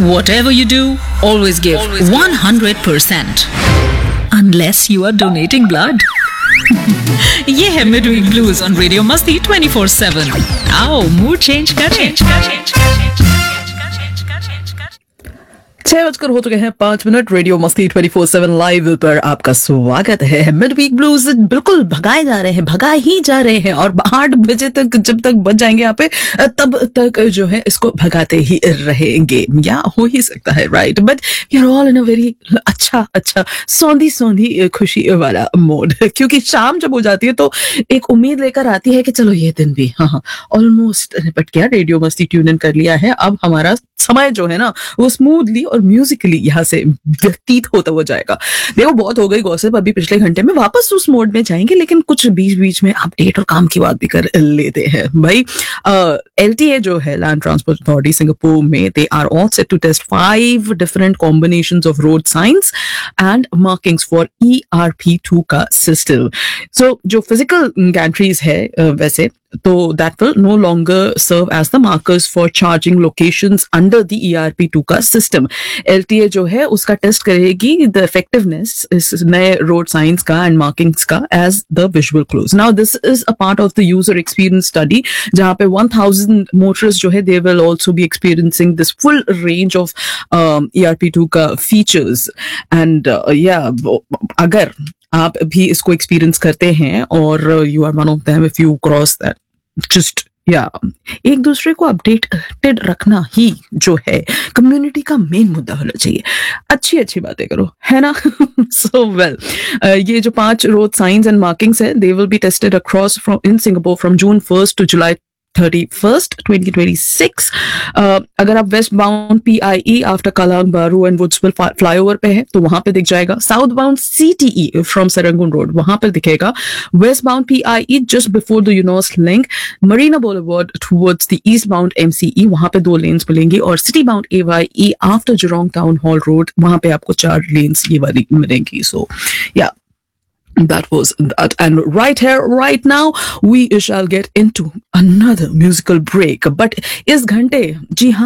Whatever you do, always give 100%. Unless you are donating blood. ये है Midweek Blues on Radio Masti 24/7. आओ mood change करें. 6 बजकर हो चुके हैं 5 मिनट. रेडियो मस्ती 24/7 लाइव पर आपका स्वागत है. मिड वीक ब्लूज बिल्कुल भगाए जा रहे हैं, भगा ही जा रहे हैं और 8 बजे तक जब तक बच जाएंगे यहाँ पे तब तक जो है इसको भगाते ही रहेंगे. या हो ही सकता है, right? But we are all in a very अच्छा सौंधी खुशी वाला मोड. क्योंकि शाम जब हो जाती है तो एक उम्मीद लेकर आती है कि चलो ये दिन भी हाँ ऑलमोस्ट निपट गया. रेडियो मस्ती ट्यून इन कर लिया है. अब हमारा समय जो है ना वो स्मूथली और म्यूजिकली यहाँ से व्यतीत होता हुआ जाएगा. देखो बहुत हो गई गॉसिप अभी पिछले घंटे में, वापस उस मोड में जाएंगे लेकिन कुछ बीच में अपडेट और काम की बात भी कर लेते हैं. भाई LTA जो है लैंड ट्रांसपोर्ट अथॉरिटी सिंगापुर में, they are all set to test 5 different combinations of road science and markings for ERP2 का सिस्टम. सो जो फिजिकल गैंट्रीज है वैसे तो that will no longer serve as the markers for charging locations under the ERP2 का system. LTA जो है उसका test करेगी the effectiveness इस नए road signs का and markings का as the visual clues. Now this is a part of the user experience study जहाँ पे 1000 motorists जो है they will also be experiencing this full range of ERP2 का features and अगर आप भी इसको एक्सपीरियंस करते हैं और you are one of them, if you cross that, just एक दूसरे को अपडेटेड रखना ही जो है कम्युनिटी का मेन मुद्दा होना चाहिए. अच्छी बातें करो, है ना? सो वेल ये जो 5 रोड साइंस एंड मार्किंग्स है they will be tested across from in Singapore from June 1st to July 31st, 2026. अगर आप वेस्ट बाउंड PIE आफ्टर कलांग बारू एंड वुड्सविल फ्लाईओवर पे है तो वहां पे दिख जाएगा. South bound CTE from सेरेंगन road वहां पे दिखेगा. Waste bound PIE just before the यूनोस link, Marina boulevard towards the east bound MCE वहां पे 2 लेन्स मिलेंगी और city bound AYE after Zhurong town hall road वहां पे आपको 4 लेन्स ये वाली मिलेंगी. सो या that was that, and right here right now we shall get into another musical break. But इस घंटे जी हाँ